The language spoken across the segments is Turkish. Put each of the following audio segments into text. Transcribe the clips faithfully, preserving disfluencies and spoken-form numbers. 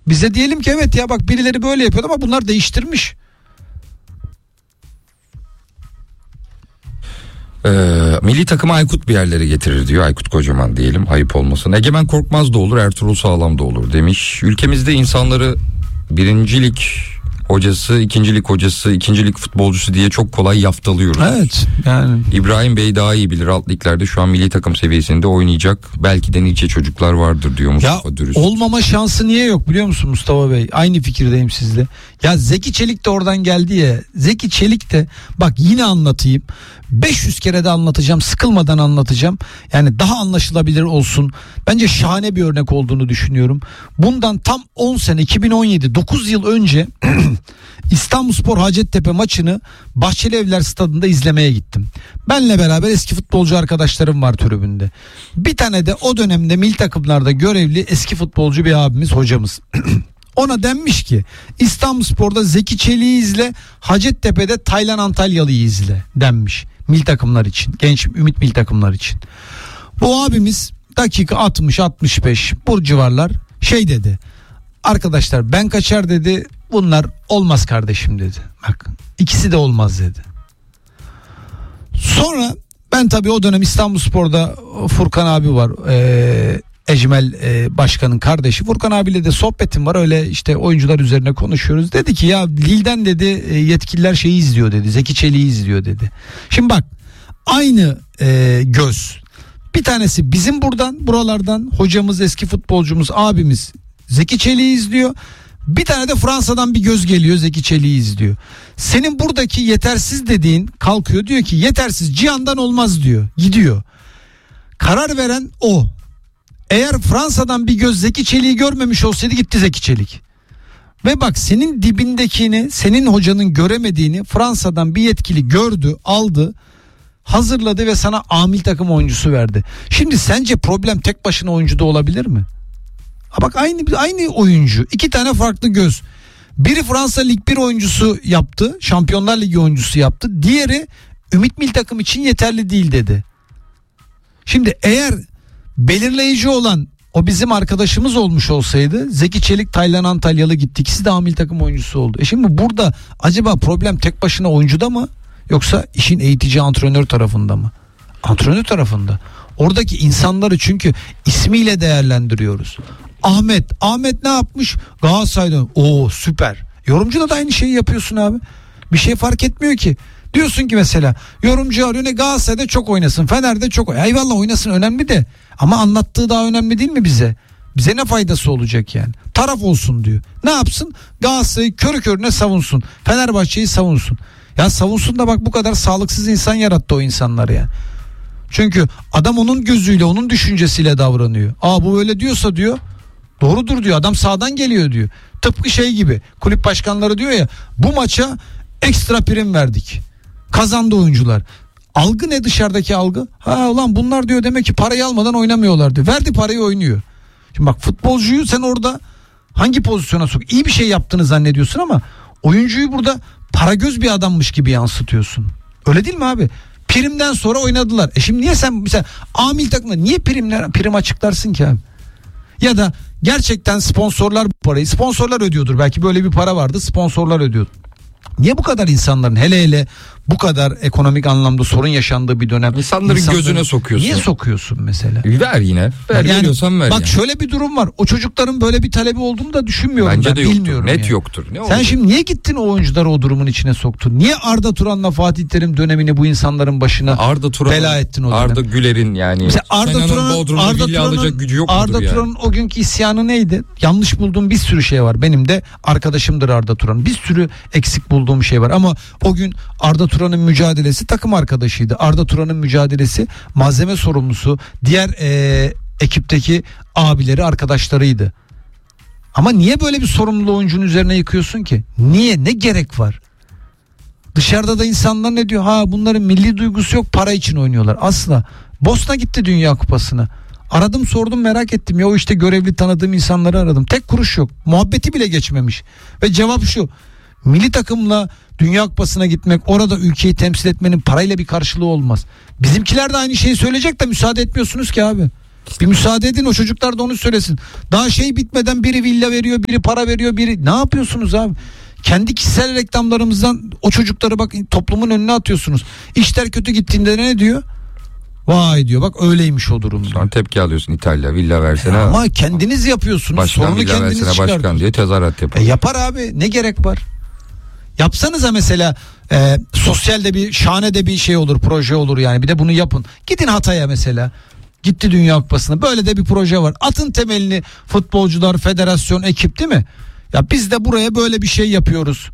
Bize diyelim ki evet ya bak birileri böyle yapıyor ama bunlar değiştirmiş. Ee, milli takımı Aykut bir yerlere getirir diyor. Aykut Kocaman diyelim, ayıp olmasın. Egemen Korkmaz da olur, Ertuğrul Sağlam da olur demiş. Ülkemizde insanları birincilik hocası, ikincilik hocası, ikincilik futbolcusu diye çok kolay yaftalıyoruz. Evet yani. İbrahim Bey daha iyi bilir, alt liglerde şu an milli takım seviyesinde oynayacak belki de nice çocuklar vardır diyor Mustafa ya, Dürüst. Olmama şansı niye yok biliyor musun Mustafa Bey? Aynı fikirdeyim sizle. Ya Zeki Çelik de oradan geldi ya. Zeki Çelik de bak yine anlatayım. beş yüz kere de anlatacağım, sıkılmadan anlatacağım. Yani daha anlaşılabilir olsun. Bence şahane bir örnek olduğunu düşünüyorum. Bundan tam on sene, iki bin on yedi, dokuz yıl önce İstanbulspor Hacettepe maçını Bahçelievler Stadı'nda izlemeye gittim. Benle beraber eski futbolcu arkadaşlarım var tribünde. Bir tane de o dönemde milli takımlarda görevli eski futbolcu bir abimiz, hocamız. Ona denmiş ki İstanbulspor'da Zeki Çelik'i izle, Hacettepe'de Taylan Antalyalı'yı izle denmiş. Milli takımlar için, genç ümit milli takımlar için. Bu abimiz dakika altmış altmış beş bu civarlar şey dedi. Arkadaşlar ben kaçar dedi, bunlar olmaz kardeşim dedi. Bak ikisi de olmaz dedi. Sonra ben tabii o dönem İstanbulspor'da Furkan abi var. Ee, Ecmel e, Başkan'ın kardeşi. Furkan abiyle de sohbetim var. Öyle işte oyuncular üzerine konuşuyoruz. Dedi ki ya Lille'den dedi e, yetkililer şeyi izliyor dedi. Zeki Çelik'i izliyor dedi. Şimdi bak aynı e, göz. Bir tanesi bizim buradan buralardan hocamız, eski futbolcumuz, abimiz Zeki Çelik'i izliyor. Bir tane de Fransa'dan bir göz geliyor, Zeki Çelik'i izliyor. Senin buradaki yetersiz dediğin kalkıyor, diyor ki yetersiz Cihan'dan olmaz diyor. Gidiyor. Karar veren o. Eğer Fransa'dan bir göz Zeki Çelik'i görmemiş olsaydı gitti Zeki Çelik. Ve bak senin dibindekini, senin hocanın göremediğini Fransa'dan bir yetkili gördü, aldı, hazırladı ve sana amil takım oyuncusu verdi. Şimdi sence problem tek başına oyuncuda olabilir mi? Ha bak aynı aynı oyuncu, iki tane farklı göz. Biri Fransa Lig bir oyuncusu yaptı, Şampiyonlar Ligi oyuncusu yaptı. Diğeri Ümit Milli Takım için yeterli değil dedi. Şimdi eğer belirleyici olan o bizim arkadaşımız olmuş olsaydı Zeki Çelik, Taylan Antalyalı gitti. İkisi de amil takım oyuncusu oldu. E şimdi burada acaba problem tek başına oyuncuda mı? Yoksa işin eğitici antrenör tarafında mı? Antrenör tarafında. Oradaki insanları çünkü ismiyle değerlendiriyoruz. Ahmet. Ahmet ne yapmış? Galatasaray'dan. Oo süper. Yorumcuda da aynı şeyi yapıyorsun abi. Bir şey fark etmiyor ki. Diyorsun ki mesela yorumcu arıyor ne Galatasaray'da çok oynasın, Fener'de çok oynasın. Eyvallah oynasın önemli de ama anlattığı daha önemli değil mi bize? Bize ne faydası olacak yani? Taraf olsun diyor. Ne yapsın? Galatasaray'ı körü körüne savunsun. Fenerbahçe'yi savunsun. Ya savunsun da bak bu kadar sağlıksız insan yarattı o insanlar yani. Çünkü adam onun gözüyle, onun düşüncesiyle davranıyor. Aa bu öyle diyorsa diyor, doğrudur diyor. Adam sağdan geliyor diyor. Tıpkı şey gibi, kulüp başkanları diyor ya, bu maça ekstra prim verdik. Kazandı oyuncular. Algı ne dışarıdaki algı? Ha ulan bunlar diyor demek ki parayı almadan oynamıyorlar diyor. Verdi parayı oynuyor. Şimdi bak futbolcuyu sen orada hangi pozisyona sok? İyi bir şey yaptığını zannediyorsun ama oyuncuyu burada para göz bir adammış gibi yansıtıyorsun. Öyle değil mi abi? Primden sonra oynadılar. E şimdi niye sen mesela amil takımda niye primler, prim açıklarsın ki abi? Ya da gerçekten sponsorlar bu parayı, sponsorlar ödüyordur. Belki böyle bir para vardı, sponsorlar ödüyordu. Niye bu kadar insanların hele hele bu kadar ekonomik anlamda sorun yaşandığı bir dönem İnsanların, insanların gözüne sokuyorsun. Niye sokuyorsun mesela? Ver yine. Ver yani, veriyorsan ver. Bak yani. Şöyle bir durum var. O çocukların böyle bir talebi olduğunu da düşünmüyorum. Bence ben de yoktur. bilmiyorum. Net yani. yoktur. Ne Sen olur? şimdi niye gittin o oyuncuları o durumun içine soktun? Niye Arda Turan'la Fatih Terim dönemini bu insanların başına Arda Turan, bela ettin o dönem? Arda Güler'in yani. Mesela Arda Turan'ın Arda alacak gücü yok Arda yani? Turan'ın o günkü isyanı neydi? Yanlış bulduğum bir sürü şey var. Benim de arkadaşımdır Arda Turan. Bir sürü eksik bulduğum şey var ama o gün Arda Turan'ın mücadelesi takım arkadaşıydı. Arda Turan'ın mücadelesi malzeme sorumlusu, diğer e, ekipteki abileri, arkadaşlarıydı. Ama niye böyle bir sorumluluğu oyuncunun üzerine yıkıyorsun ki? Niye? Ne gerek var? Dışarıda da insanlar ne diyor? Ha bunların milli duygusu yok, para için oynuyorlar. Asla. Bosna gitti Dünya Kupası'na. Aradım sordum merak ettim. Ya o işte görevli tanıdığım insanları aradım. Tek kuruş yok. Muhabbeti bile geçmemiş. Ve cevap şu. Milli takımla Dünya Kupası'na gitmek, orada ülkeyi temsil etmenin parayla bir karşılığı olmaz. Bizimkiler de aynı şeyi söyleyecek de müsaade etmiyorsunuz ki abi. Bir müsaade edin, o çocuklar da onu söylesin. Daha şey bitmeden biri villa veriyor, biri para veriyor, biri... Ne yapıyorsunuz abi? Kendi kişisel reklamlarımızdan o çocukları bak toplumun önüne atıyorsunuz. İşler kötü gittiğinde ne diyor? Vay diyor, bak öyleymiş o durum. Sonra tepki alıyorsun, İtalya villa versene. Ama kendiniz yapıyorsunuz. Başkan Sorunu villa kendiniz versene başkan çıkartıyorsunuz. diye tezahürat yapar. E yapar abi, ne gerek var? Yapsanıza mesela e, sosyal de bir şahane de bir şey olur, proje olur yani, bir de bunu yapın. Gidin Hatay'a mesela, gitti Dünya Kupası'na, böyle de bir proje var. Atın temelini futbolcular, federasyon, ekip, değil mi? Ya biz de buraya böyle bir şey yapıyoruz.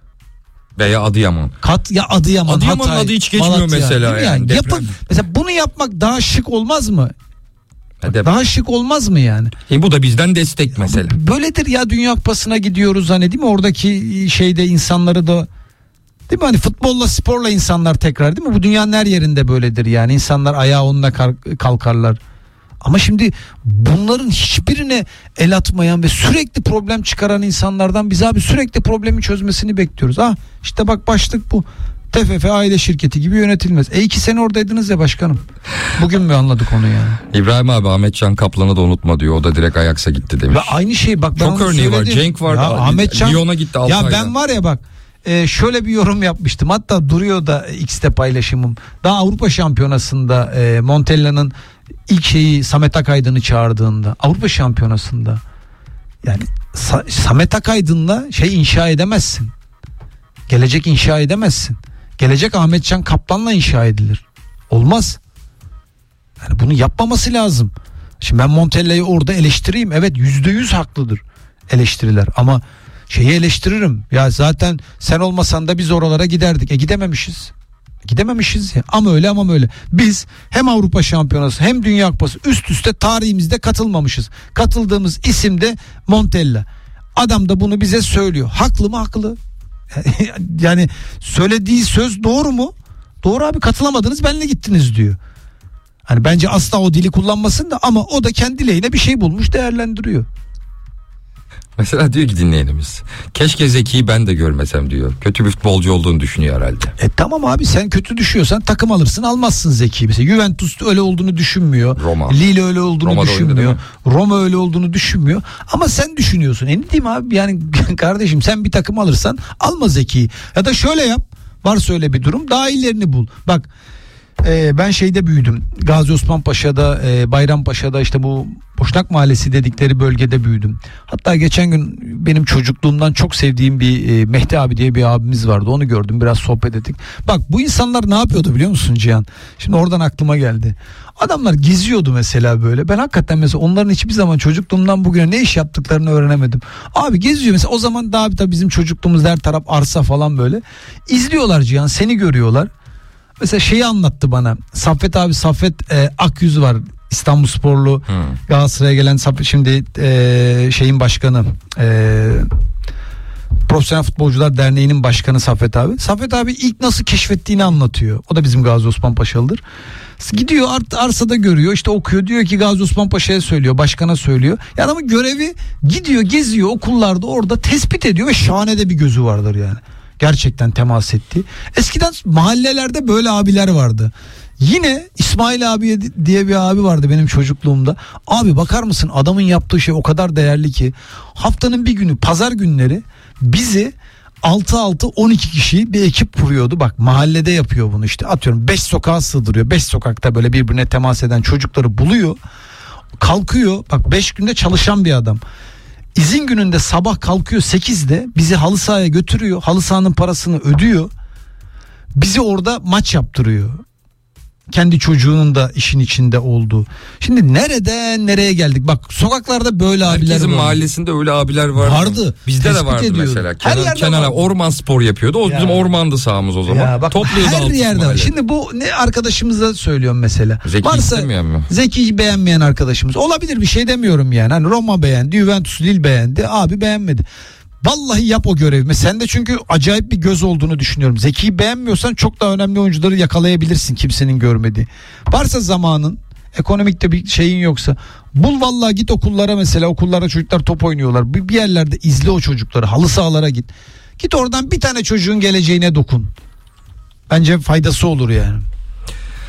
Veya Adıyaman. Kat ya Adıyaman, Adıyaman'ın Hatay, adı hiç geçmiyor Malatya, mesela değil mi yani, deprem. Yapın. Mesela bunu yapmak daha şık olmaz mı? Hadi. Daha şık olmaz mı yani? E bu da bizden destek mesela. Böyledir ya, Dünya Kupası'na gidiyoruz hani, değil mi? Oradaki şeyde insanları da, değil mi? Hani futbolla, sporla insanlar tekrar, değil mi? Bu dünyanın her yerinde böyledir yani. İnsanlar ayağa onunla kalkarlar. Ama şimdi bunların hiçbirine el atmayan ve sürekli problem çıkaran insanlardan biz abi sürekli problemi çözmesini bekliyoruz. Ah işte bak, başlık bu. T F F aile şirketi gibi yönetilmez. E iki sene oradaydınız ya başkanım. Bugün mü anladık onu yani? İbrahim abi, Ahmet Can Kaplan'ı da unutma diyor. O da direkt Ajax'a gitti demiş. Ve aynı şey bak, ben çok örneği var. Cenk var. Ya Ahmet Can, Lyon'a gitti altı ya ayda. ben var ya bak, e, şöyle bir yorum yapmıştım. Hatta duruyor da X'te paylaşımım. Daha Avrupa Şampiyonası'nda e, Montella'nın ilk şeyi Samet Akaydın'ı çağırdığında, Avrupa Şampiyonası'nda yani Sa- Samet Akaydın'la şey inşa edemezsin. Gelecek inşa edemezsin. Gelecek Ahmet Can Kaplan'la inşa edilir. Olmaz. Yani bunu yapmaması lazım. Şimdi ben Montella'yı orada eleştireyim. Evet, yüzde yüz haklıdır eleştiriler. Ama şeyi eleştiririm. Ya zaten sen olmasan da biz oralara giderdik. E gidememişiz. Gidememişiz ya. Ama öyle ama böyle. Biz hem Avrupa Şampiyonası hem Dünya Kupası üst üste tarihimizde katılmamışız. Katıldığımız isim de Montella. Adam da bunu bize söylüyor. Haklı mı? Haklı. Yani söylediği söz doğru mu? Doğru abi, katılamadınız, benle gittiniz diyor. Hani bence asla o dili kullanmasın da, ama o da kendi lehine bir şey bulmuş, değerlendiriyor. Mesela diyor ki dinleyenimiz, keşke Zeki'yi ben de görmesem diyor. Kötü bir futbolcu olduğunu düşünüyor herhalde. E tamam abi, sen kötü düşüyorsan takım alırsın, almazsın Zeki'yi. Mesela Juventus öyle olduğunu düşünmüyor. Roma. Lille öyle olduğunu Roma'da düşünmüyor. oynadı, Roma öyle olduğunu düşünmüyor. Ama sen düşünüyorsun. E ne diyeyim abi, yani kardeşim sen bir takım alırsan alma Zeki'yi. Ya da şöyle yap, varsa öyle bir durum, daha iyilerini bul. Bak e, ben şeyde büyüdüm. Gazi Osman Paşa'da, e, Bayrampaşa'da, işte bu Boşnak Mahallesi dedikleri bölgede büyüdüm. Hatta geçen gün benim çocukluğumdan çok sevdiğim bir e, Mehdi abi diye bir abimiz vardı. Onu gördüm, biraz sohbet ettik. Bak bu insanlar ne yapıyordu biliyor musun Cihan? Şimdi oradan aklıma geldi. Adamlar geziyordu mesela böyle. Ben hakikaten mesela onların hiçbir zaman çocukluğumdan bugüne ne iş yaptıklarını öğrenemedim. Abi geziyor mesela, o zaman daha tabii bizim çocukluğumuzda her taraf arsa falan böyle. İzliyorlar Cihan, seni görüyorlar. Mesela şeyi anlattı bana. Saffet abi, Saffet e, Akyüz var. İstanbulsporlu, hmm. Galatasaray'a gelen şimdi e, şeyin başkanı, e, Profesyonel Futbolcular Derneği'nin başkanı Saffet abi. Saffet abi ilk nasıl keşfettiğini anlatıyor. O da bizim Gazi Osman Paşalıdır. Gidiyor ar- arsada görüyor, işte okuyor, diyor ki Gazi Osman Paşa'ya söylüyor, başkana söylüyor. Ya adamın görevi, gidiyor geziyor okullarda, orada tespit ediyor ve şahane de bir gözü vardır yani. Gerçekten temas etti. Eskiden mahallelerde böyle abiler vardı. Yine İsmail abi diye bir abi vardı benim çocukluğumda. Abi bakar mısın, adamın yaptığı şey o kadar değerli ki. Haftanın bir günü, pazar günleri bizi altı altı on iki kişi bir ekip kuruyordu. Bak mahallede yapıyor bunu, işte atıyorum beş sokağa sığdırıyor. beş sokakta böyle birbirine temas eden çocukları buluyor. Kalkıyor, bak beş günde çalışan bir adam. İzin gününde sabah kalkıyor sekizde, bizi halı sahaya götürüyor. Halı sahanın parasını ödüyor. Bizi orada maç yaptırıyor. Kendi çocuğunun da işin içinde olduğu. Şimdi nereden nereye geldik? Bak sokaklarda böyle abiler var. Herkesin mahallesinde öyle abiler vardı. Vardı. Bizde Tespit de vardı ediyordu. mesela. Her Kenan, yerde Kenan'a var. orman spor yapıyordu. O Ya. bizim ormandı sahamız o zaman. Ya bak, Topluyordu her altı yerde var. mahalle. Şimdi bu ne, arkadaşımız da söylüyorum mesela. Zeki Varsa istemeyen mi? Zeki'yi beğenmeyen arkadaşımız olabilir, bir şey demiyorum yani. Hani Roma beğendi, Juventus Lille beğendi, abi beğenmedi. Vallahi yap o görevi. Sen de çünkü acayip bir göz olduğunu düşünüyorum. Zeki'yi beğenmiyorsan çok daha önemli oyuncuları yakalayabilirsin, kimsenin görmediği. Varsa zamanın, ekonomikte bir şeyin yoksa bul vallahi, git okullara mesela, okullarda çocuklar top oynuyorlar. Bir, bir yerlerde izle o çocukları, halı sahalara git. Git oradan bir tane çocuğun geleceğine dokun. Bence faydası olur yani.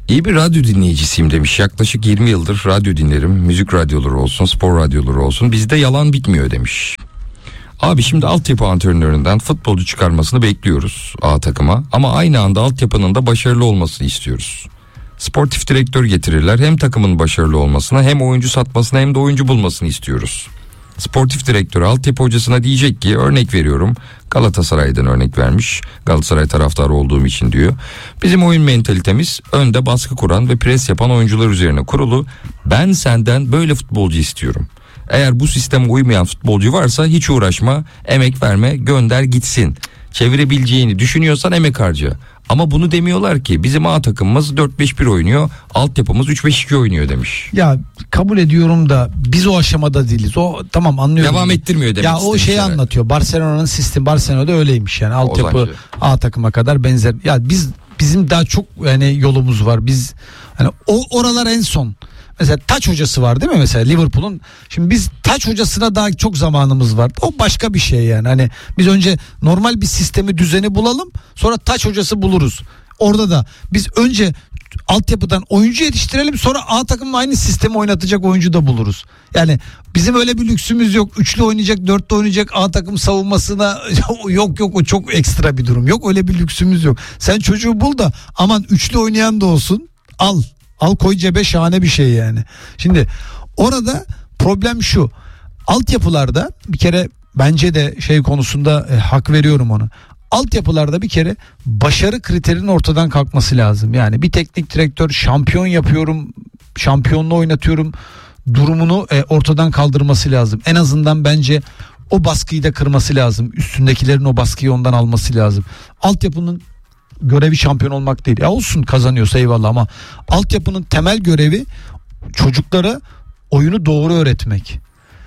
İyi bir radyo dinleyicisiyim demiş. Yaklaşık yirmi yıldır radyo dinlerim. Müzik radyoları olsun, spor radyoları olsun. Bizde yalan bitmiyor demiş. Abi şimdi altyapı antrenöründen futbolcu çıkarmasını bekliyoruz A takıma. Ama aynı anda altyapının da başarılı olmasını istiyoruz. Sportif direktör getirirler. Hem takımın başarılı olmasına, hem oyuncu satmasına, hem de oyuncu bulmasını istiyoruz. Sportif direktör altyapı hocasına diyecek ki, örnek veriyorum, Galatasaray'dan örnek vermiş. Galatasaray taraftarı olduğum için diyor. Bizim oyun mentalitemiz önde baskı kuran ve pres yapan oyuncular üzerine kurulu. Ben senden böyle futbolcu istiyorum. Eğer bu sisteme uymayan futbolcu varsa hiç uğraşma, emek verme, gönder gitsin. Çevirebileceğini düşünüyorsan emek harca. Ama bunu demiyorlar ki, bizim A takımımız dört beş bir oynuyor, altyapımız üç beş iki oynuyor demiş. Ya kabul ediyorum da biz o aşamada değiliz. O tamam, anlıyorum. Devam ettirmiyor demek. Ya o şeyi anlatıyor. Barcelona'nın sistemi, Barcelona'da öyleymiş yani. Altyapı Ozanki. A takıma kadar benzer. Ya biz bizim daha çok yani yolumuz var. Biz hani o oralar en son. Mesela Taç hocası var değil mi mesela Liverpool'un? Şimdi biz Taç hocasına daha çok zamanımız var. O başka bir şey yani. Hani biz önce normal bir sistemi, düzeni bulalım. Sonra Taç hocası buluruz. Orada da biz önce altyapıdan oyuncu yetiştirelim, sonra A takımla aynı sistemi oynatacak oyuncu da buluruz. Yani bizim öyle bir lüksümüz yok. Üçlü oynayacak, dörtlü oynayacak A takım savunmasına yok yok, o çok ekstra bir durum. Yok, öyle bir lüksümüz yok. Sen çocuğu bul da aman üçlü oynayan da olsun, al. Al koy cebe, şahane bir şey yani. Şimdi orada problem şu. Altyapılarda bir kere bence de şey konusunda e, hak veriyorum ona. Altyapılarda bir kere başarı kriterinin ortadan kalkması lazım. Yani bir teknik direktör şampiyon yapıyorum, şampiyonluğu oynatıyorum durumunu e, ortadan kaldırması lazım. En azından bence o baskıyı da kırması lazım. Üstündekilerin o baskıyı ondan alması lazım. Altyapının görevi şampiyon olmak değil. Ya olsun, kazanıyorsa eyvallah, ama altyapının temel görevi çocuklara oyunu doğru öğretmek.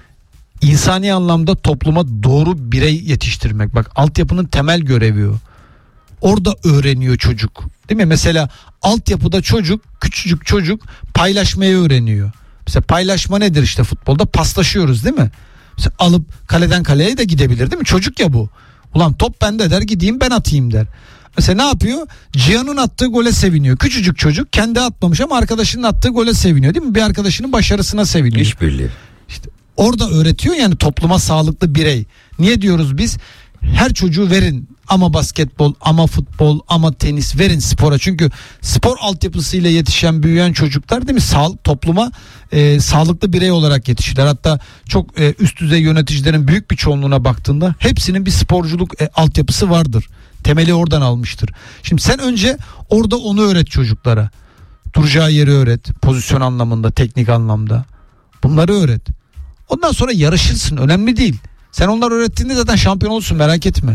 İnsani anlamda topluma doğru birey yetiştirmek. Bak, altyapının temel görevi o. Orada öğreniyor çocuk. Değil mi? Mesela altyapıda çocuk, küçücük çocuk paylaşmayı öğreniyor. Mesela paylaşma nedir işte futbolda? Paslaşıyoruz değil mi? Mesela alıp kaleden kaleye de gidebilir değil mi? Çocuk ya bu. Ulan top bende der, gideyim ben atayım der. Mesela ne yapıyor? Cihan'ın attığı gole seviniyor. Küçücük çocuk, kendi atmamış ama arkadaşının attığı gole seviniyor değil mi? Bir arkadaşının başarısına seviniyor. İşbirliği. İşte orada öğretiyor yani topluma sağlıklı birey. Niye diyoruz biz? Her çocuğu verin, ama basketbol, ama futbol, ama tenis verin spora. Çünkü spor altyapısıyla yetişen, büyüyen çocuklar değil mi? Sağ, topluma e, sağlıklı birey olarak yetişirler. Hatta çok e, üst düzey yöneticilerin büyük bir çoğunluğuna baktığında hepsinin bir sporculuk e, altyapısı vardır. Temeli oradan almıştır. Şimdi sen önce orada onu öğret çocuklara. Duracağı yeri öğret. Pozisyon anlamında, teknik anlamda. Bunları öğret. Ondan sonra yarışırsın. Önemli değil. Sen onları öğrettiğinde zaten şampiyon olursun, merak etme.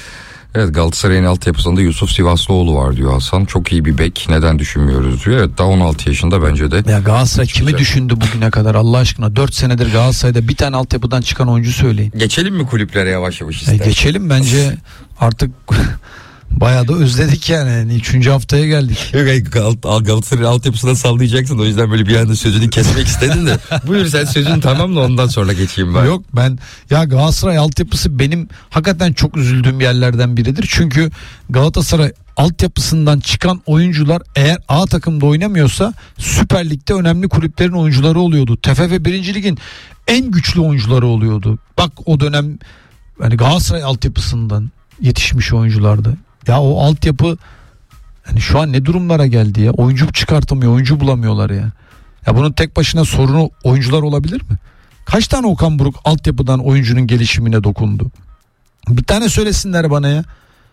Evet, Galatasaray'ın altyapısında Yusuf Sivaslıoğlu var diyor Hasan. Çok iyi bir bek, neden düşünmüyoruz diyor. Evet, daha on altı yaşında bence de. Ya Galatasaray kimi güzel düşündü bugüne kadar Allah aşkına? dört senedir Galatasaray'da bir tane altyapıdan çıkan oyuncu söyleyin. Geçelim mi kulüplere yavaş yavaş E ister? geçelim bence artık bayağı da özledik yani. Üçüncü haftaya geldik. Yok, Gal- Galatasaray'ın altyapısına sallayacaksın, o yüzden böyle bir anda sözünü kesmek istedin de. Buyur sen sözünü tamamla, ondan sonra geçeyim ben. Yok, ben ya Galatasaray altyapısı benim hakikaten çok üzüldüğüm yerlerden biridir. Çünkü Galatasaray altyapısından çıkan oyuncular eğer A takımda oynamıyorsa Süper Lig'de önemli kulüplerin oyuncuları oluyordu. T F F birinci Lig'in en güçlü oyuncuları oluyordu. Bak o dönem yani Galatasaray altyapısından yetişmiş oyunculardı. Ya o altyapı yani şu an ne durumlara geldi ya? Oyuncu çıkartamıyor, oyuncu bulamıyorlar ya. Ya bunun tek başına sorunu oyuncular olabilir mi? Kaç tane Okan Buruk altyapıdan oyuncunun gelişimine dokundu? Bir tane söylesinler bana ya.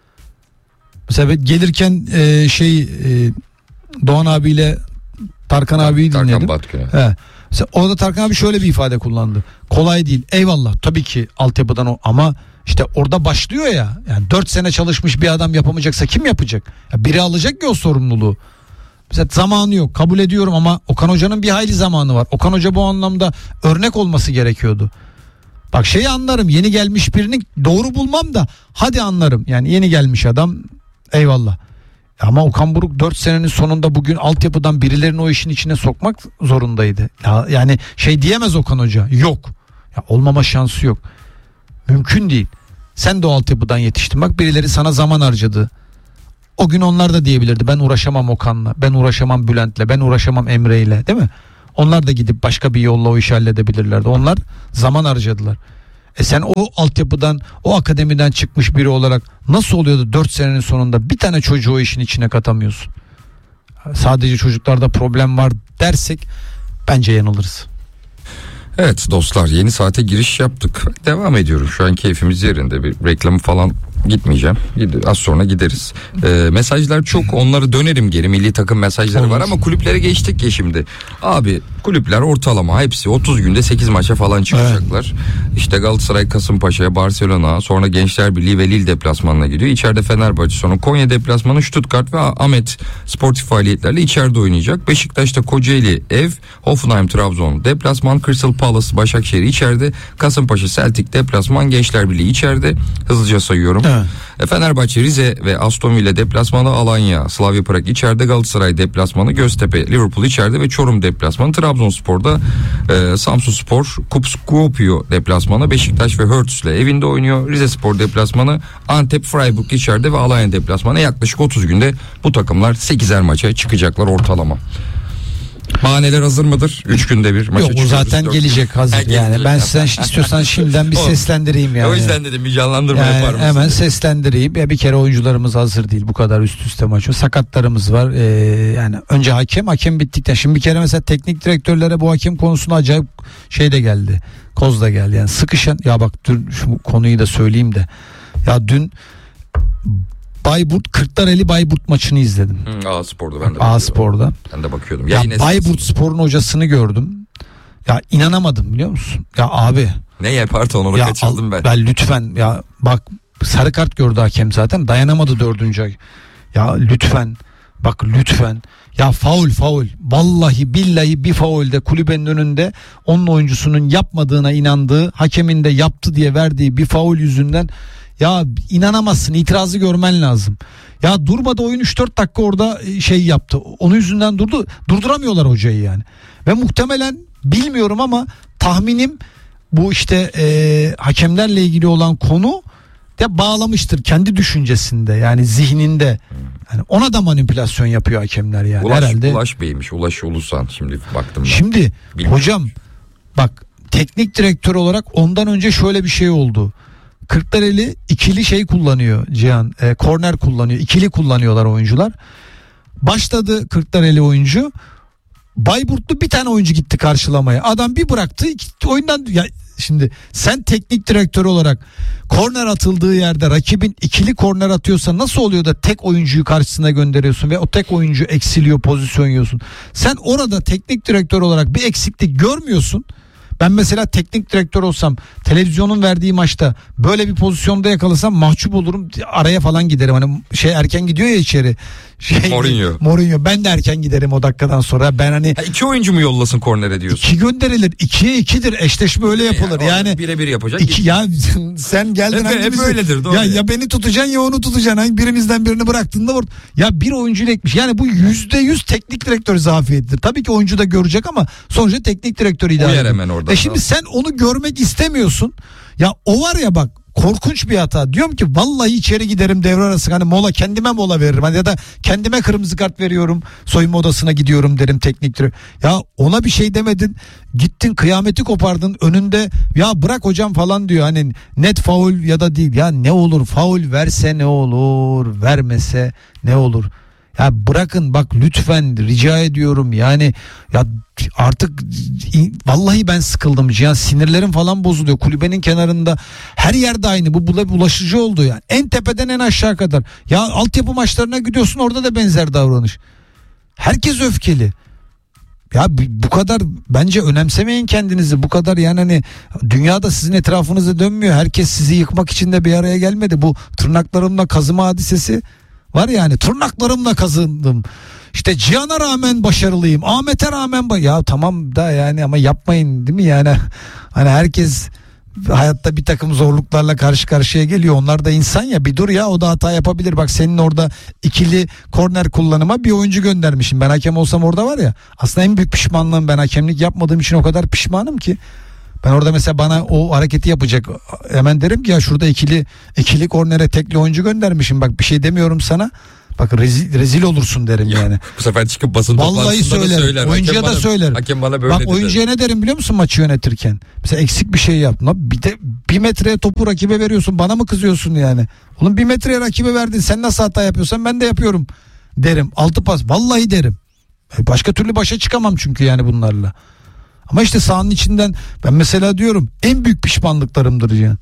Mesela gelirken e, şey e, Doğan abiyle Tarkan abiyi Tarkan dinledim. Batkın. He. Mesela orada Tarkan abi şöyle bir ifade kullandı. Kolay değil. Eyvallah tabii ki altyapıdan o, ama işte orada başlıyor ya. Yani dört sene çalışmış bir adam yapamayacaksa kim yapacak? Ya biri alacak ya o sorumluluğu. Mesela zamanı yok, kabul ediyorum, ama Okan Hoca'nın bir hayli zamanı var. Okan Hoca bu anlamda örnek olması gerekiyordu. Bak şeyi anlarım, yeni gelmiş birini doğru bulmam da hadi anlarım. Yani yeni gelmiş adam eyvallah. Ama Okan Buruk dört senenin sonunda bugün altyapıdan birilerini o işin içine sokmak zorundaydı. Ya, yani şey diyemez Okan Hoca, yok. Ya olmama şansı yok. Mümkün değil. Sen de o altyapıdan yetiştin. Bak birileri sana zaman harcadı. O gün onlar da diyebilirdi ben uğraşamam Okan'la, ben uğraşamam Bülent'le, ben uğraşamam Emre'yle, değil mi? Onlar da gidip başka bir yolla o işi halledebilirlerdi. Onlar zaman harcadılar. E sen o altyapıdan, o akademiden çıkmış biri olarak nasıl oluyordu dört senenin sonunda bir tane çocuğu o işin içine katamıyorsun? Sadece çocuklarda problem var dersek bence yanılırız. Evet dostlar, yeni saate giriş yaptık. Devam ediyorum. Şu an keyfimiz yerinde. Bir reklamı falan gitmeyeceğim. Az sonra gideriz. Ee, mesajlar çok. Onları dönerim geri. Milli takım mesajları var ama kulüplere geçtik ya şimdi. Abi kulüpler ortalama hepsi otuz günde sekiz maça falan çıkacaklar. Evet. İşte Galatasaray Kasımpaşa'ya, Barcelona, sonra Gençler Birliği ve Lille deplasmanına gidiyor. İçeride Fenerbahçe, sonra Konya deplasmanı, Stuttgart ve Ahmet sportif faaliyetlerle içeride oynayacak. Beşiktaş'ta Kocaeli ev, Hoffenheim Trabzon deplasman, Crystal Palace Başakşehir içeride, Kasımpaşa Celtic deplasman, Gençler Birliği içeride. Hızlıca sayıyorum. Evet. Fenerbahçe Rize ve Aston Villa deplasmanı, Alanya Slavia Prag içeride, Galatasaray deplasmanı, Göztepe Liverpool içeride ve Çorum deplasmanı. Trabzonspor'da e, Samsunspor Kuopio deplasmanı, Beşiktaş ve Hertz'le evinde oynuyor. Rizespor deplasmanı, Antep Freiburg içeride ve Alanya deplasmanı. Yaklaşık otuz günde bu takımlar sekizer maça çıkacaklar ortalama. Bahaneler hazır mıdır? üç günde bir maça Yok, çıkıyoruz. o zaten gelecek hazır. Herkes yani gelecek. Ben sen istiyorsan şimdiden bir seslendireyim yani. O yüzden dedim bir canlandırma yani yapar mısın? Hemen seslendireyim. Ya bir kere oyuncularımız hazır değil. Bu kadar üst üste maç. Sakatlarımız var. Ee, yani önce hakem, hakem bittikten. Şimdi bir kere mesela teknik direktörlere bu hakem konusunda acayip şey de geldi. Koz da geldi. Yani sıkışan, ya bak dün şu konuyu da söyleyeyim de. Ya dün Bayburt Kırklareli Bayburt maçını izledim. Hı, A Spor'da ben de A Spor'da. Ben de bakıyordum. Ya Bayburt Spor'un hocasını gördüm. Ya inanamadım, biliyor musun? Ya abi. Ne yapardı onu ya kaçırdım ben. Ben lütfen ya bak, sarı kart gördü hakem zaten, dayanamadı dördüncü ay. Ya lütfen bak lütfen. Ya faul faul. Vallahi billahi bir faulde kulübenin önünde onun oyuncusunun yapmadığına inandığı, hakemin de yaptı diye verdiği bir faul yüzünden ya inanamazsın, itirazı görmen lazım. Ya durmadı oyun, üç dört dakika orada şey yaptı. Onun yüzünden durdu. Durduramıyorlar hocayı yani. Ve muhtemelen, bilmiyorum ama tahminim bu işte e, hakemlerle ilgili olan konu de bağlamıştır kendi düşüncesinde, yani zihninde. Yani ona da manipülasyon yapıyor hakemler yani. Ulaş, herhalde. Ulaş Bey'miş. Ulaş Ulusan, şimdi baktım ben. Şimdi Bilmiyorum. Hocam bak, teknik direktör olarak ondan önce şöyle bir şey oldu. Kırklareli ikili şey kullanıyor Cihan. E, korner kullanıyor. İkili kullanıyorlar oyuncular. Başladı Kırklareli oyuncu. Bayburtlu bir tane oyuncu gitti karşılamaya. Adam bir bıraktı. Iki, oyundan ya şimdi sen teknik direktör olarak korner atıldığı yerde rakibin ikili korner atıyorsa nasıl oluyor da tek oyuncuyu karşısına gönderiyorsun ve o tek oyuncu eksiliyor, pozisyon yiyorsun. Sen orada teknik direktör olarak bir eksiklik görmüyorsun. Ben mesela teknik direktör olsam, televizyonun verdiği maçta böyle bir pozisyonda yakalasam mahcup olurum, araya falan giderim. Hani şey erken gidiyor ya içeri. Şey, Mourinho. Mourinho. Ben de erken giderim o dakikadan sonra. Ben hani ha, iki oyuncu mu yollasın kornere diyorsun? İki gönderilir. İkiye ikidir. Eşleşme öyle yapılır. Yani, yani birebir yapacak. Iki, ya sen geldin hep, hep öyledir. Doğru. Ya, ya beni tutacaksın ya onu tutacaksın. Hani birimizden birini bıraktığında vur. Ya bir oyuncuyla ekmiş. Yani bu yüzde yüz teknik direktör zafiyetidir. Tabii ki oyuncu da görecek ama sonuçta teknik direktör idare ediyor. Hemen orada. E şimdi sen onu görmek istemiyorsun. Ya o var ya bak, korkunç bir hata. Diyorum ki vallahi içeri giderim devre arası, hani mola, kendime mola veririm. Hani ya da kendime kırmızı kart veriyorum, soyunma odasına gidiyorum derim teknik direktör. Ya ona bir şey demedin. Gittin kıyameti kopardın önünde. Ya bırak hocam falan diyor. Hani net faul ya da değil. Ya ne olur, faul verse ne olur, vermese ne olur. Ya bırakın bak lütfen, rica ediyorum yani. Ya artık vallahi ben sıkıldım Cihan, sinirlerim falan bozuluyor. Kulübenin kenarında her yerde aynı, bu bulaşıcı oldu yani. En tepeden en aşağı kadar. Ya altyapı maçlarına gidiyorsun, orada da benzer davranış. Herkes öfkeli. Ya bu kadar bence önemsemeyin kendinizi. Bu kadar yani, hani dünyada sizin etrafınızda dönmüyor. Herkes sizi yıkmak için de bir araya gelmedi. Bu tırnaklarımla kazıma hadisesi var yani, tırnaklarımla kazındım. İşte Cihan'a rağmen başarılıyım, Ahmet'e rağmen ba- ya tamam da yani, ama yapmayın değil mi yani? Hani herkes hayatta bir takım zorluklarla karşı karşıya geliyor. Onlar da insan ya, bir dur ya, o da hata yapabilir. Bak senin orada ikili korner kullanıma bir oyuncu göndermişim. Ben hakem olsam orada var ya, aslında en büyük pişmanlığım, ben hakemlik yapmadığım için o kadar pişmanım ki. Ben orada mesela bana o hareketi yapacak, hemen derim ki ya şurada ikili ikili kornere tekli oyuncu göndermişim, bak bir şey demiyorum sana. Bak rezil, rezil olursun derim Ya, yani. Bu sefer çıkıp basın Vallahi toplantısında da söylerim. söyler. Oyuncuya Hakem da bana- söylerim. Hakem bana böyle Bak dedi. oyuncuya ne derim biliyor musun maçı yönetirken? Mesela eksik bir şey yaptın. Lan bir de bir metreye topu rakibe veriyorsun. Bana mı kızıyorsun yani? Oğlum bir metreye rakibe verdin. Sen nasıl hata yapıyorsan ben de yapıyorum derim. Altı pas. Vallahi derim. Başka türlü başa çıkamam çünkü yani bunlarla. Ama işte sahanın içinden ben mesela diyorum en büyük pişmanlıklarımdır yani.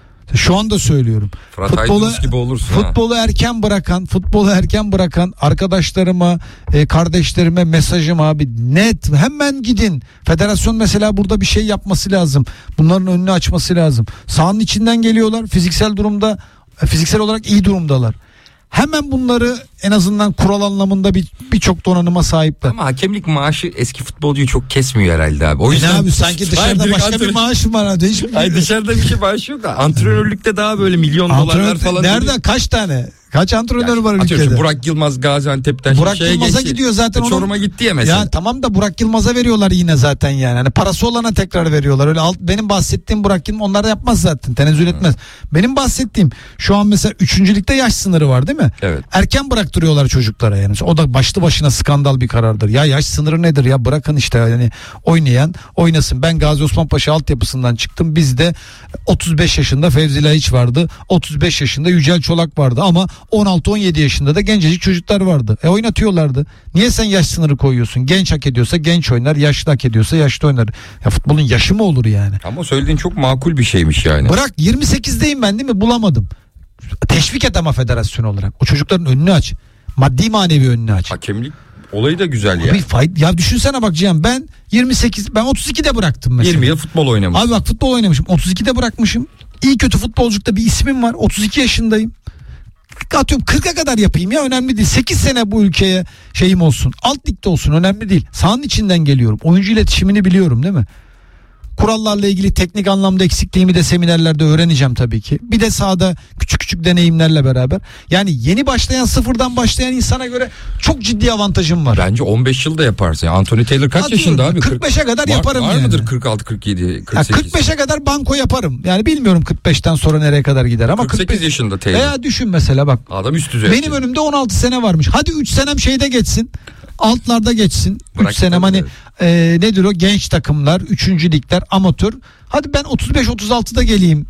Şu anda söylüyorum. Fırat Futbolu, Aydınus gibi olursun ha. futbolu erken bırakan, futbolu erken bırakan arkadaşlarıma, e, kardeşlerime mesajım abi net hemen gidin. Federasyon mesela burada bir şey yapması lazım. Bunların önünü açması lazım. Sahanın içinden geliyorlar. Fiziksel durumda, fiziksel olarak iyi durumdalar. Hemen bunları en azından kural anlamında bir birçok donanıma sahipler. Ama hakemlik maaşı eski futbolcuyu çok kesmiyor herhalde abi. O E yüzden ne abi sanki Hayır, dışarıda direkt başka bir antrenör- maaş mı var hadi hiç Hayır, dışarıda bir şey maaşı yok da antrenörlükte daha böyle milyon dolarlar falan. Nerede kaç tane? Kaç antrenör var Atıyorum ülkede? Burak Yılmaz Gaziantep'ten Burak şeye Yılmaz'a geçti. gidiyor zaten. Çorum'a onun- gitti ya mesela. Ya tamam da Burak Yılmaz'a veriyorlar yine zaten yani. Hani parası olana tekrar veriyorlar. Öyle alt, benim bahsettiğim Burak Yılmaz onlar da yapmaz zaten. Tenezzül etmez. Benim bahsettiğim şu an mesela üçüncülükte yaş sınırı var değil mi? Evet. Erken bıraktırıyorlar çocuklara yani. O da başlı başına skandal bir karardır. Ya yaş sınırı nedir ya? Bırakın işte yani oynayan oynasın. Ben Gazi Osman Paşa altyapısından çıktım. Bizde otuz beş yaşında Fevzi Laiç vardı. otuz beş yaşında Yücel Çolak vardı ama on altı on yedi yaşında da gencecik çocuklar vardı. E oynatıyorlardı. Niye sen yaş sınırı koyuyorsun? Genç hak ediyorsa genç oynar, yaşlı hak ediyorsa yaşlı oynar. Ya futbolun yaşı mı olur yani? Ama söylediğin çok makul bir şeymiş yani. Bırak yirmi sekizdeyim ben değil mi? Bulamadım. Teşvik et ama federasyon olarak. O çocukların önünü aç. Maddi manevi önünü aç. Hakemlik olayı da güzel ya. Bir fayda, ya düşünsene bak Cihan ben yirmi sekiz ben otuz ikide bıraktım mesela. yirmi yıl futbol oynamış. Abi bak futbol oynamışım. otuz ikide bırakmışım. İyi kötü futbolculukta bir ismim var. otuz iki yaşındayım. Atıyorum kırka kadar yapayım ya önemli değil. sekiz sene bu ülkeye şeyim olsun. Alt ligde olsun önemli değil. Sahanın içinden geliyorum. Oyuncu iletişimini biliyorum değil mi? Kurallarla ilgili teknik anlamda eksikliğimi de seminerlerde öğreneceğim tabii ki. Bir de sahada küçük küçük deneyimlerle beraber. Yani yeni başlayan sıfırdan başlayan insana göre çok ciddi avantajım var. Bence on beş yılda yaparsın. Yani Anthony Taylor kaç Atıyorum, yaşında abi? kırk beşe kadar var, yaparım var yani. mıdır kırk altı kırk yedi kırk Ya sekiz? kırk beşe kadar banko yaparım. Yani bilmiyorum kırk beşten sonra nereye kadar gider ama kırk sekiz kırk beş yaşında Taylor. Veya düşün mesela bak. Adam üst düzey. Benim önümde on altı sene varmış. Hadi üç senem şeyde geçsin. Altlarda geçsin. Bırak üç senem tabii, hani evet. e, nedir o genç takımlar, üçüncü ligler, amatör. Hadi ben otuz beş otuz altıda geleyim.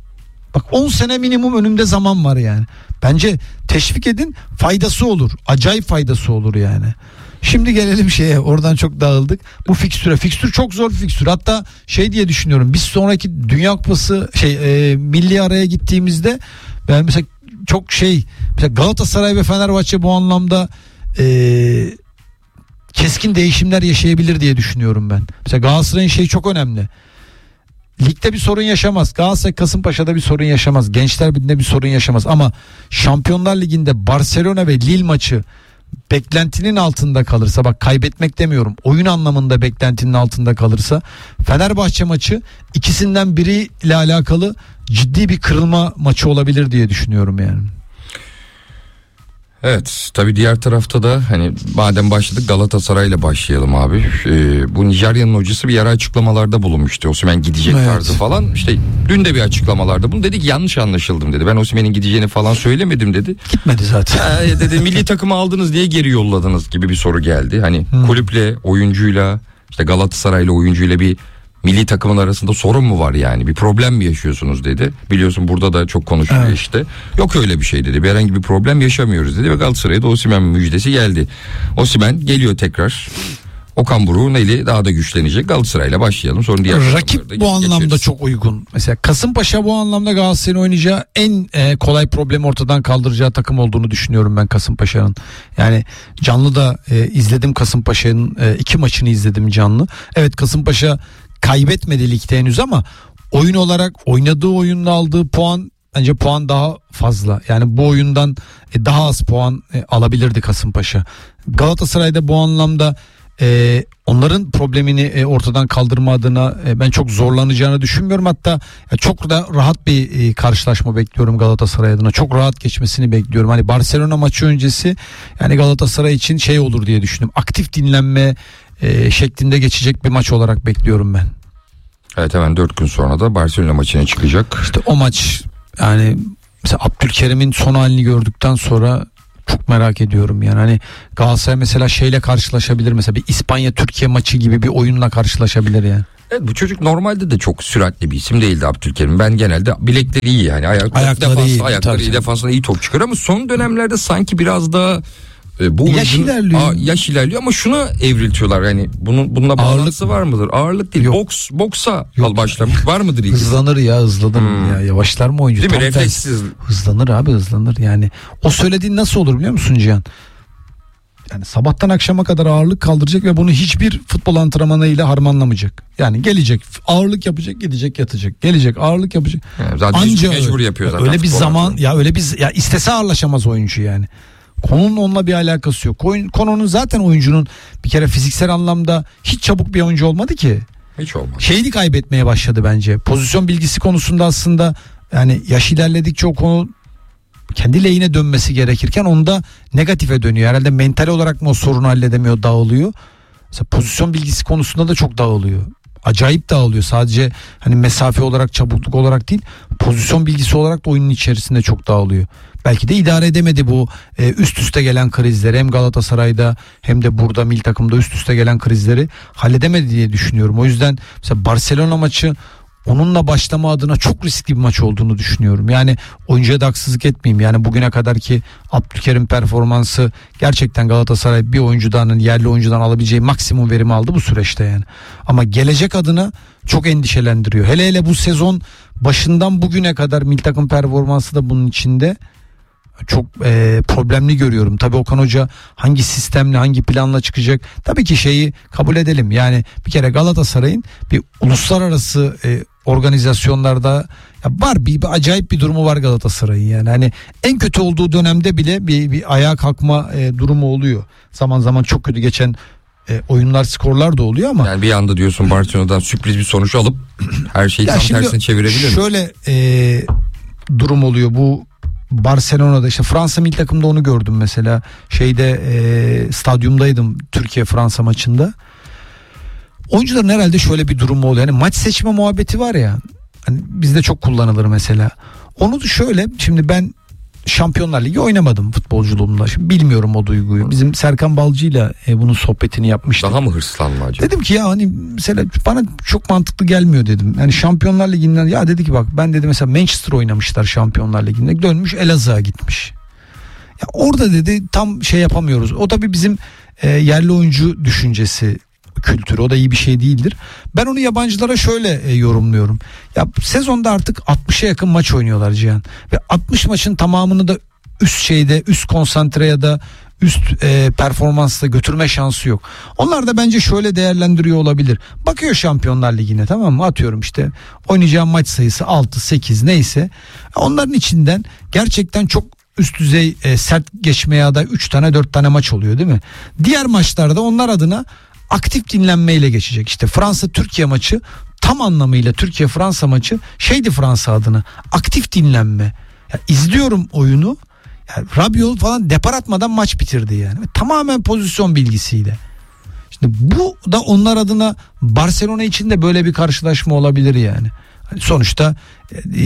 Bak on sene minimum önümde zaman var yani. Bence teşvik edin, faydası olur. Acayip faydası olur yani. Şimdi gelelim şeye, oradan çok dağıldık. Bu fikstüre. Fikstür çok zor bir fikstür. Hatta şey diye düşünüyorum. Biz sonraki Dünya Kupası şey e, milli araya gittiğimizde ben mesela çok şey mesela Galatasaray ve Fenerbahçe bu anlamda e, keskin değişimler yaşayabilir diye düşünüyorum ben. Mesela Galatasaray'ın şeyi çok önemli. Ligde bir sorun yaşamaz. Galatasaray Kasımpaşa'da bir sorun yaşamaz. Gençler Birliği'nde bir sorun yaşamaz. Ama Şampiyonlar Ligi'nde Barcelona ve Lille maçı beklentinin altında kalırsa, bak kaybetmek demiyorum, oyun anlamında beklentinin altında kalırsa, Fenerbahçe maçı ikisinden biriyle alakalı ciddi bir kırılma maçı olabilir diye düşünüyorum yani. Evet, tabii diğer tarafta da hani madem başladık Galatasaray'la başlayalım abi. Ee, bu Nijerya'nın hocası bir ara açıklamalarda bulunmuştu. Osimhen gidecek Evet. tarzı falan. İşte dün de bir açıklamalarda bunu dedi ki yanlış anlaşıldım dedi. Ben Osimhen'in gideceğini falan söylemedim dedi. Gitmedi zaten. Ha, dedi milli takımı aldınız diye geri yolladınız gibi bir soru geldi. Hani Hmm. kulüple, oyuncuyla, işte Galatasaray'la oyuncuyla bir milli takımın arasında sorun mu var yani? Bir problem mi yaşıyorsunuz dedi. Biliyorsun burada da çok konuşuluyor Evet. işte. Yok öyle bir şey dedi. Bir herhangi bir problem yaşamıyoruz dedi ve Galatasaray'a da Osimhen müjdesi geldi. Osimhen geliyor tekrar. Okan Buruk'un eli daha da güçlenecek. Galatasaray'la başlayalım. Sonra diğer takımları Rakip da bu anlamda geçeriz. çok uygun. Mesela Kasımpaşa bu anlamda Galatasaray'ın oynayacağı en e, kolay problemi ortadan kaldıracağı takım olduğunu düşünüyorum ben Kasımpaşa'nın. Yani canlı da e, izledim Kasımpaşa'nın e, iki maçını izledim canlı. Evet Kasımpaşa kaybetmedi ligde henüz ama oyun olarak oynadığı oyunla aldığı puan bence puan daha fazla. Yani bu oyundan e, daha az puan e, alabilirdi Kasımpaşa. Galatasaray'da bu anlamda e, onların problemini e, ortadan kaldırma adına e, ben çok zorlanacağını düşünmüyorum. Hatta ya çok da rahat bir e, karşılaşma bekliyorum Galatasaray adına. Çok rahat geçmesini bekliyorum. Hani Barcelona maçı öncesi yani Galatasaray için şey olur diye düşündüm. Aktif dinlenme e, şeklinde geçecek bir maç olarak bekliyorum ben. Evet, hemen dört gün sonra da Barcelona maçına çıkacak. İşte o maç yani mesela Abdülkerim'in son halini gördükten sonra Çok merak ediyorum yani. Hani Galatasaray mesela şeyle karşılaşabilir, mesela bir İspanya Türkiye maçı gibi bir oyunla karşılaşabilir yani. Evet, bu çocuk normalde de çok süratli bir isim değildi Abdülkerim. Ben genelde bilekleri iyi yani. Ayak, Ayakları defansı, iyi, ayakları tabii iyi, canım. defansında iyi top çıkıyor ama son dönemlerde sanki biraz daha e, bu Yaş oyuncunun- ilerliyor. Aa, yaş ilerliyor ama şuna evriltiyorlar. Yani bunun bununla bağlantısı var mıdır? Ağırlık değil. Yok. Boks boksa Yok. al başlamış. Var mıdır ilgisi? Hızlanır ya, hızlanır Hmm. ya. Yavaşlar mı oyuncu? Değil mi? Tam tersi. Refleksiz. Hızlanır abi, hızlanır yani. O söylediğin nasıl olur biliyor musun Cihan? Yani sabahtan akşama kadar ağırlık kaldıracak ve bunu hiçbir futbol antrenmanıyla harmanlamayacak. Yani gelecek, ağırlık yapacak, gidecek, yatacak. Gelecek, ağırlık yapacak. Yani zaten Anca mecbur öyle, yapıyor zaten. öyle bir futbol zaman antrenmanı. ya, öyle bir ya istese ağırlaşamaz oyuncu yani. Konunun onunla bir alakası yok. Oyun- Konunun zaten oyuncunun bir kere fiziksel anlamda hiç çabuk bir oyuncu olmadı ki. Hiç olmaz. Şeyini kaybetmeye başladı bence. Pozisyon bilgisi konusunda aslında yani yaş ilerledikçe o konu kendi lehine dönmesi gerekirken onda negatife dönüyor. Herhalde mental olarak mı o sorunu halledemiyor, dağılıyor. Mesela pozisyon bilgisi konusunda da çok dağılıyor. Acayip dağılıyor. Sadece hani mesafe olarak, çabukluk olarak değil, pozisyon bilgisi olarak da oyunun içerisinde çok dağılıyor. Belki de idare edemedi bu e, üst üste gelen krizleri, hem Galatasaray'da hem de burada milli takımda üst üste gelen krizleri halledemedi diye düşünüyorum. O yüzden mesela Barcelona maçı onunla başlama adına çok riskli bir maç olduğunu düşünüyorum. Yani oyuncuya da haksızlık etmeyeyim. Yani bugüne kadarki Abdülkerim performansı gerçekten Galatasaray bir oyuncudan, yerli oyuncudan alabileceği maksimum verimi aldı bu süreçte yani. Ama gelecek adına çok endişelendiriyor. Hele hele bu sezon başından bugüne kadar milli takım performansı da bunun içinde. Çok e, problemli görüyorum. Tabii Okan Hoca hangi sistemle, hangi planla çıkacak? Tabii ki şeyi kabul edelim. Yani bir kere Galatasaray'ın bir uluslararası e, organizasyonlarda ya var bir, bir acayip bir durumu var Galatasaray'ın yani. Hani en kötü olduğu dönemde bile bir, bir ayağa kalkma e, durumu oluyor. Zaman zaman çok kötü geçen e, oyunlar, skorlar da oluyor ama Yani bir anda diyorsun Barcelona'dan sürpriz bir sonuç alıp her şeyi ya tam şimdi tersine çevirebilir mi? şöyle e, durum oluyor bu Barcelona'da, işte Fransa milli takımda onu gördüm mesela, şeyde e, stadyumdaydım Türkiye Fransa maçında. Oyuncuların herhalde şöyle bir durumu oluyor. Yani maç seçme muhabbeti var ya, hani bizde çok kullanılır mesela. Onu da şöyle, şimdi ben Şampiyonlar Ligi oynamadım futbolculuğumda. Şimdi bilmiyorum o duyguyu. Bizim Serkan Balcı'yla e, bunun sohbetini yapmıştık. Daha mı hırslanma acaba? Dedim ki ya hani mesela bana çok mantıklı gelmiyor dedim. Yani Şampiyonlar Ligi'nden, ya dedi ki bak ben dedi mesela Manchester oynamışlar Şampiyonlar Ligi'nde, dönmüş Elazığ'a gitmiş. Ya orada dedi tam şey yapamıyoruz. O tabii bizim e, yerli oyuncu düşüncesi, kültürü, o da iyi bir şey değildir. Ben onu yabancılara şöyle e, yorumluyorum. Ya sezonda artık altmışa yakın maç oynuyorlar Cihan. Ve altmış maçın tamamını da üst şeyde, üst konsantre ya da üst e, performansla götürme şansı yok. Onlar da bence şöyle değerlendiriyor olabilir. Bakıyor Şampiyonlar Ligi'ne, tamam mı? Atıyorum işte oynayacağım maç sayısı altı sekiz neyse. Onların içinden gerçekten çok üst düzey e, sert geçmeye aday üç tane dört tane maç oluyor değil mi? Diğer maçlarda onlar adına aktif dinlenmeyle geçecek. İşte Fransa Türkiye maçı tam anlamıyla, Türkiye Fransa maçı şeydi Fransa adına, aktif dinlenme. Ya izliyorum oyunu. Yani Rabiot falan depar atmadan maç bitirdi yani. Tamamen pozisyon bilgisiyle. Şimdi bu da onlar adına Barcelona için de böyle bir karşılaşma olabilir yani. Hani sonuçta e,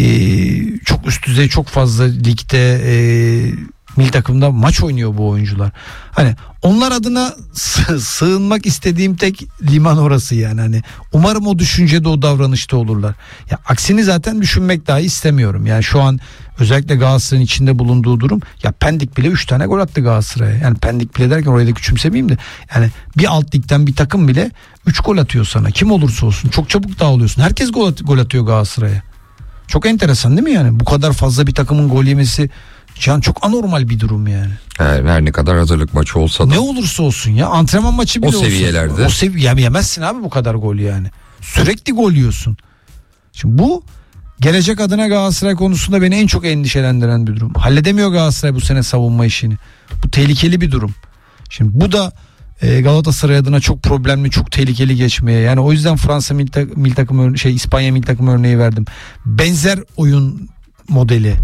çok üst düzey, çok fazla ligde e, milli takımda maç oynuyor bu oyuncular. Hani onlar adına sığ- sığınmak istediğim tek liman orası yani. Hani umarım o düşüncede, o davranışta olurlar. Ya aksini zaten düşünmek dahi istemiyorum. Yani şu an özellikle Galatasaray'ın içinde bulunduğu durum, ya Pendik bile üç tane gol attı Galatasaray'a. Yani Pendik bile derken orayı da küçümsemeyeyim de, yani bir alt ligden bir takım bile üç gol atıyor sana. Kim olursa olsun çok çabuk dağılıyorsun. Herkes gol, at- gol atıyor Galatasaray'a. Çok enteresan değil mi yani? Bu kadar fazla bir takımın gol yemesi can çok anormal bir durum yani. Her, her ne kadar hazırlık maçı olsa da. Ne olursa olsun ya, antrenman maçı bile O olsa. seviyelerde. O seviye yemezsin abi bu kadar gol yani. Sürekli gol yiyorsun. Şimdi bu gelecek adına Galatasaray konusunda beni en çok endişelendiren bir durum. Halledemiyor Galatasaray bu sene savunma işini. Bu tehlikeli bir durum. Şimdi bu da e, Galatasaray adına çok problemli, çok tehlikeli geçmeye. Yani o yüzden Fransa milli, tak- milli takım örne- şey İspanya milli takım örneği verdim. Benzer oyun modeli.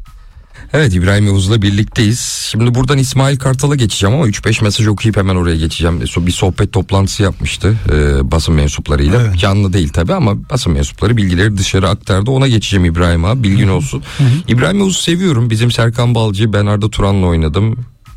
Evet, İbrahim Yavuz'la birlikteyiz. Şimdi buradan İsmail Kartal'a geçeceğim ama üç beş mesaj okuyup hemen oraya geçeceğim. Bir sohbet toplantısı yapmıştı e, basın mensuplarıyla. Evet. Canlı değil tabii ama basın mensupları bilgileri dışarı aktardı. Ona geçeceğim İbrahim abi, bilgin olsun. Hı hı. İbrahim Yavuz'u seviyorum. Bizim Serkan Balcı, ben Arda Turan'la oynadım.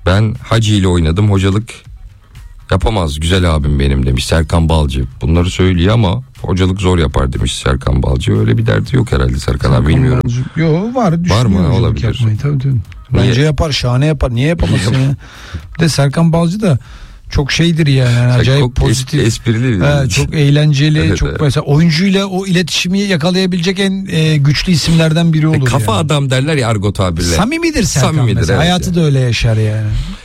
Ben Hacı ile oynadım, hocalık yapamaz güzel abim benim demiş Serkan Balcı. Bunları söylüyor ama hocalık zor yapar demiş Serkan Balcı. Öyle bir derdi yok herhalde Serkan, Serkan abi, bilmiyorum. Yok, var, var mı, olabilir. Yapmayı, tabii, tabii. Bence Niye? yapar, şahane yapar. Niye yapamasın ya? Bir de Serkan Balcı da çok şeydir yani, yani acayip çok pozitif, es- esprili, he, çok eğlenceli, evet, çok evet. Mesela oyuncuyla o iletişimi yakalayabilecek en e, güçlü isimlerden biri olur. E, kafa yani. Adam derler ya argo tabirle. Samimidir Serkan. Samimidir, mesela. Evet, hayatı yani. Da öyle yaşar yani.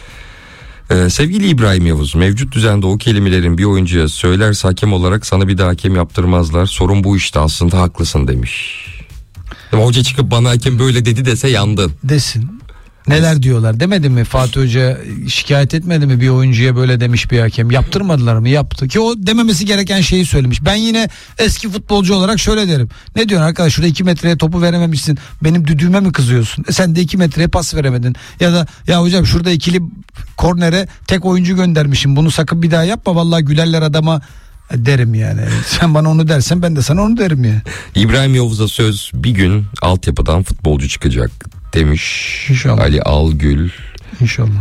Ee, sevgili İbrahim Yavuz, mevcut düzende o kelimelerin bir oyuncuya söylerse hakem olarak sana bir daha hakem yaptırmazlar. Sorun bu işte, aslında haklısın demiş. Ama hoca çıkıp bana hakem böyle dedi dese yandın. Desin. Neler diyorlar, demedi mi Fatih Hoca, şikayet etmedi mi bir oyuncuya böyle demiş bir hakem, yaptırmadılar mı? Yaptı ki o dememesi gereken şeyi söylemiş. Ben yine eski futbolcu olarak şöyle derim: ne diyorsun arkadaş, şurada iki metreye topu verememişsin, benim düdüğüme mi kızıyorsun? E sen de iki metreye pas veremedin. Ya da ya hocam şurada ikili kornere tek oyuncu göndermişim, bunu sakın bir daha yapma, vallahi gülerler adama derim yani. Sen bana onu dersen ben de sana onu derim ya. İbrahim Yavuz'a söz, bir gün altyapıdan futbolcu çıkacak demiş. İnşallah. Ali Algül. İnşallah.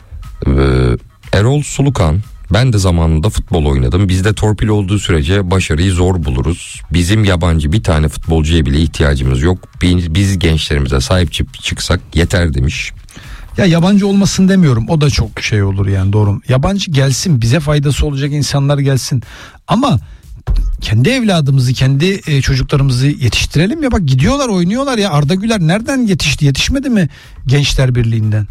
Ee, Erol Sulukan, ben de zamanında futbol oynadım. Bizde torpil olduğu sürece başarıyı zor buluruz. Bizim yabancı bir tane futbolcuya bile ihtiyacımız yok. Biz, biz gençlerimize sahip çıksak yeter demiş. Ya yabancı olmasın demiyorum, o da çok şey olur yani, doğru. Yabancı gelsin, bize faydası olacak insanlar gelsin. Ama kendi evladımızı, kendi e, çocuklarımızı yetiştirelim ya, bak gidiyorlar oynuyorlar ya. Arda Güler nereden yetişti, yetişmedi mi Gençler Birliği'nden?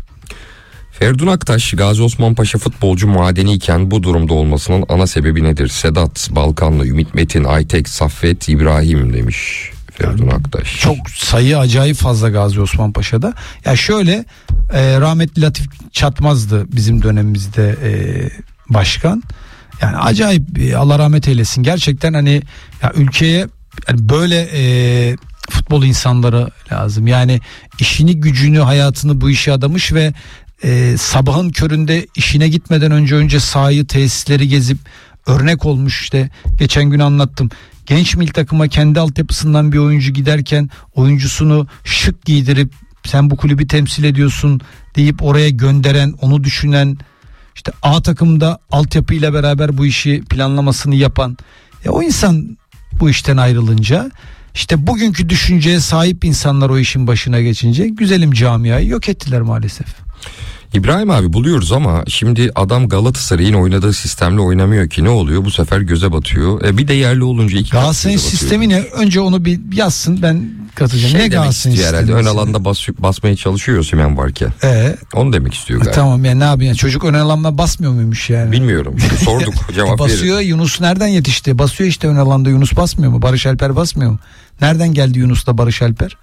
Ferdun Aktaş, Gazi Osman Paşa futbolcu madeni iken bu durumda olmasının ana sebebi nedir? Sedat, Balkanlı, Ümit Metin, Aytek, Saffet, İbrahim demiş Ferdun yani, Aktaş. Çok sayı acayip fazla Gazi Osman Paşa'da. Ya şöyle, e, rahmetli Latif Çatmaz'dı bizim dönemimizde e, başkan. Yani acayip, Allah rahmet eylesin. Gerçekten hani ya ülkeye yani böyle e, futbol insanları lazım. Yani işini, gücünü, hayatını bu işe adamış ve e, sabahın köründe işine gitmeden önce önce sahayı, tesisleri gezip örnek olmuş. İşte geçen gün anlattım. Genç milli takıma kendi altyapısından bir oyuncu giderken oyuncusunu şık giydirip sen bu kulübü temsil ediyorsun deyip oraya gönderen, onu düşünen, İşte A takımda altyapıyla beraber bu işi planlamasını yapan, e o insan bu işten ayrılınca, işte bugünkü düşünceye sahip insanlar o işin başına geçince güzelim camiayı yok ettiler maalesef. İbrahim abi, buluyoruz ama şimdi adam Galatasaray'ın oynadığı sistemle oynamıyor ki, ne oluyor? Bu sefer göze batıyor. E bir de yerli olunca iki Galatasaray'ın sistemi ne? Önce onu bir yazsın, ben katacağım. Şey ne Galatasaray'ın sistemi? Herhalde ön alanda bas, basmaya çalışıyor Osimhen varken. Ee, onu demek istiyor galiba. E, tamam yani ne yapayım? Çocuk ön alanda basmıyor muymuş yani? Bilmiyorum. Sorduk cevap basıyor verir. Yunus nereden yetişti? Basıyor işte ön alanda, Yunus basmıyor mu? Barış Alper basmıyor mu? Nereden geldi Yunus'la Barış Alper?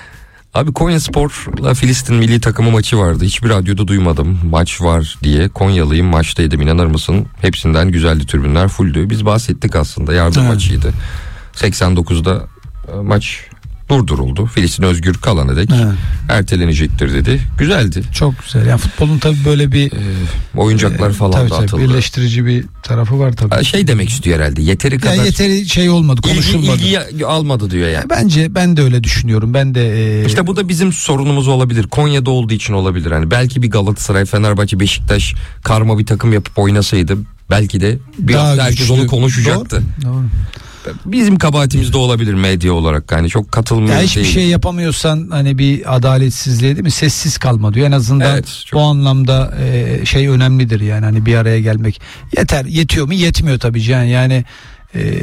Abi Konyaspor'la Filistin milli takımı maçı vardı. Hiçbir radyoda duymadım maç var diye. Konyalıyım, maçtaydım, inanır mısın? Hepsinden güzeldi, tribünler fulldü. Biz bahsettik aslında, yardım evet. maçıydı. seksen dokuzda maç durduruldu. Filistin özgür kalana dek evet. ertelenecektir dedi. Güzeldi. Çok güzel. Yani futbolun tabii böyle bir ee, oyuncaklar e, falan tabii, da atıldı. Tabii birleştirici bir tarafı var tabii. Şey demek istiyor herhalde. Yeteri kadar. Yani yeteri şey olmadı, konuşulmadı. İlgi, ilgi almadı diyor yani. yani. Bence ben de öyle düşünüyorum. Ben de e... İşte bu da bizim sorunumuz olabilir. Konya'da olduğu için olabilir. Hani belki bir Galatasaray, Fenerbahçe, Beşiktaş karma bir takım yapıp oynasaydı belki de bir hafta herkes onu konuşacaktı. Doğru. Doğru. Bizim kabahatimiz de olabilir medya olarak, yani çok katılmıyor. Ya hiçbir değil. Şey yapamıyorsan hani bir adaletsizliğe değil mi, sessiz kalma diyor en azından. Evet, çok... o anlamda e, şey önemlidir yani, hani bir araya gelmek yeter. Yetiyor mu? Yetmiyor tabii can yani e,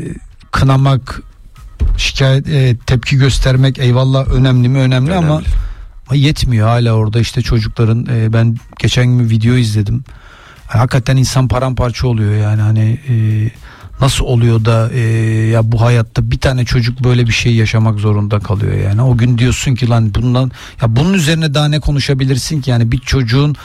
kınamak, şikayet, e, tepki göstermek eyvallah, önemli mi önemli, önemli. Ama, ama yetmiyor hala orada işte çocukların e, ben geçen gün video izledim, hakikaten insan paramparça oluyor yani hani e, nasıl oluyor da e, ya bu hayatta bir tane çocuk böyle bir şey yaşamak zorunda kalıyor yani. O gün diyorsun ki lan bundan, ya bunun üzerine daha ne konuşabilirsin ki yani, bir çocuğun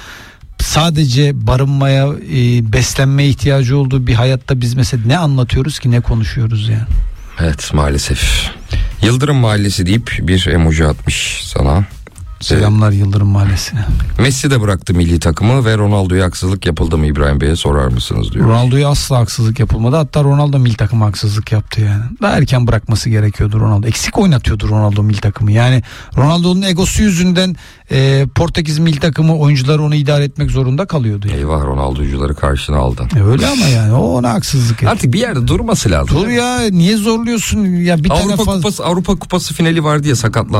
sadece barınmaya, e, beslenmeye ihtiyacı olduğu bir hayatta biz mesela ne anlatıyoruz ki, ne konuşuyoruz yani. Evet maalesef. Yıldırım Mahallesi deyip bir emoji atmış sana. Selamlar Yıldırım Mahallesi'ne. Messi de bıraktı milli takımı ve Ronaldo'ya haksızlık yapıldı mı İbrahim Bey'e sorar mısınız diyor. Ronaldo'ya asla haksızlık yapılmadı. Hatta Ronaldo milli takıma haksızlık yaptı yani. Daha erken bırakması gerekiyordu Ronaldo. Eksik oynatıyordu Ronaldo milli takımı. Yani Ronaldo'nun egosu yüzünden e, Portekiz milli takımı oyuncuları onu idare etmek zorunda kalıyordu. Yani. Eyvah, Ronaldo'cuları karşına aldı. E öyle ama yani o ona haksızlık etti. Artık bir yerde durması lazım. Dur ya, niye zorluyorsun ya, bir Avrupa tane faz... Kupası Avrupa Kupası finali vardı ya, sakatlandı.